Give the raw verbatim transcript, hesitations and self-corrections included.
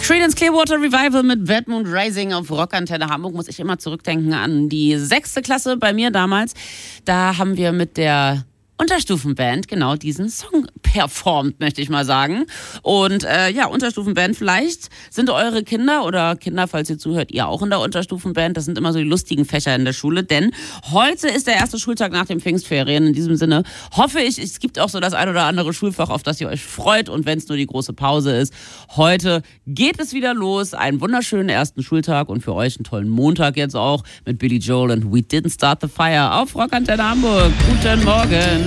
Creedence Clearwater Revival mit Bad Moon Rising auf Rockantenne Hamburg. Muss ich immer zurückdenken an die sechste Klasse bei mir damals. Da haben wir mit der Unterstufenband genau diesen Song performt, möchte ich mal sagen. Und äh, ja, Unterstufenband, vielleicht sind eure Kinder oder Kinder, falls ihr zuhört, ihr auch in der Unterstufenband. Das sind immer so die lustigen Fächer in der Schule, denn heute ist der erste Schultag nach den Pfingstferien. In diesem Sinne hoffe ich, es gibt auch so das ein oder andere Schulfach, auf das ihr euch freut, und wenn es nur die große Pause ist. Heute geht es wieder los. Einen wunderschönen ersten Schultag und für euch einen tollen Montag jetzt auch mit Billy Joel und We Didn't Start the Fire auf Rockantenne Hamburg. Guten Morgen.